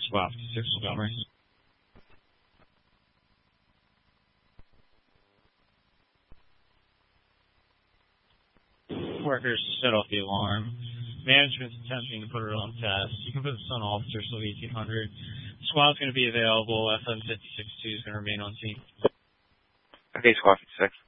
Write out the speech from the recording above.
Squad 56 Montgomery. Workers set off the alarm. Management's attempting to put her on test. You can put this on officer, so 1800. Squad's going to be available. FM 56-2 is going to remain on scene. Okay, Squad 56.